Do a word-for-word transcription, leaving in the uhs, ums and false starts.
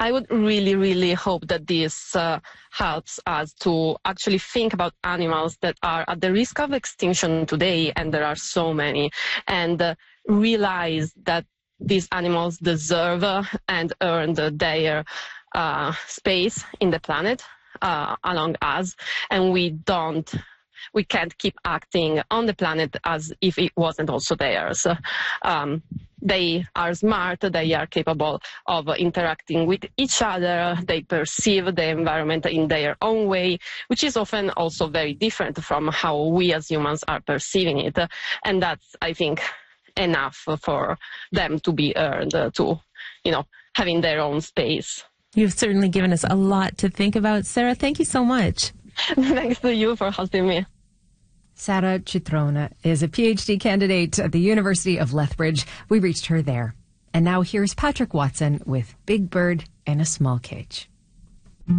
I would really, really hope that this uh, helps us to actually think about animals that are at the risk of extinction today, and there are so many, and uh, realize that these animals deserve uh, and earn their uh, space in the planet uh, along us, and we don't we can't keep acting on the planet as if it wasn't also theirs. Um, they are smart, they are capable of interacting with each other, they perceive the environment in their own way, which is often also very different from how we as humans are perceiving it. And that's, I think, enough for them to be earned, to, you know, having their own space. You've certainly given us a lot to think about. Sarah, thank you so much. Thanks to you for helping me. Sarah Citrone is a P H D candidate at the University of Lethbridge. We reached her there. And now here's Patrick Watson with Big Bird in a Small Cage.